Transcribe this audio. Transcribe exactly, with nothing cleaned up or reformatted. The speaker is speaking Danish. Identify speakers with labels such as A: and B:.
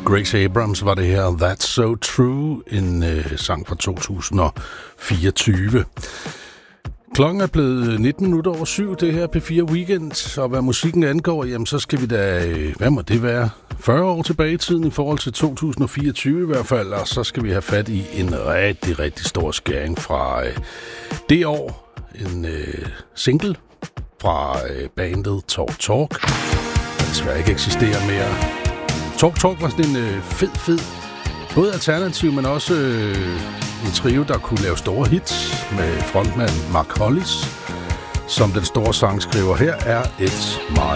A: Grace Abrams var det her, That's So True, en øh, sang fra to tusind og fireogtyve. Klokken er blevet nitten minutter over syv, det her P fire Weekend, og hvad musikken angår, jamen så skal vi da, øh, hvad må det være, fyrre år tilbage i tiden i forhold til to tusind og fireogtyve i hvert fald, og så skal vi have fat i en rigtig, rigtig stor skæring fra øh, det år, en øh, single fra øh, bandet Talk Talk, der desværre ikke eksisterer mere. Talk Talk var sådan en øh, fed, fed, både alternativ, men også øh, en trio, der kunne lave store hits med frontmand Mark Hollis. Som den store sangskriver her er It's My